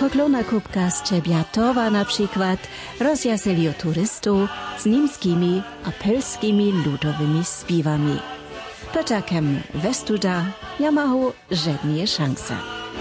Folklorna Kupka z Czebiatowa na przykład rozjaseli o turystów z niemskimi a polskimi ludowymi śpiewami. Petakem Westuda nie mają żadnej szanse.